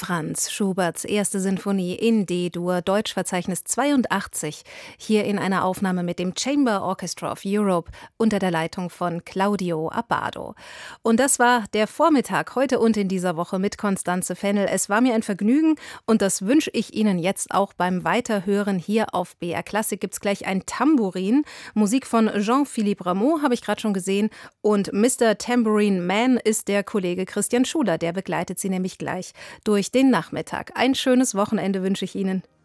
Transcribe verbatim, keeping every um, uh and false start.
Franz Schuberts erste Sinfonie in D-Dur, Deutschverzeichnis zweiundachtzig, hier in einer Aufnahme mit dem Chamber Orchestra of Europe unter der Leitung von Claudio Abbado. Und das war der Vormittag heute und in dieser Woche mit Constanze Fennel. Es war mir ein Vergnügen und das wünsche ich Ihnen jetzt auch beim Weiterhören. Hier auf B R Klassik gibt es gleich ein Tambourin. Musik von Jean-Philippe Rameau habe ich gerade schon gesehen und Mister Tambourine Man ist der Kollege Christian Schuler. Der begleitet Sie nämlich gleich durch den Nachmittag. Ein schönes Wochenende wünsche ich Ihnen.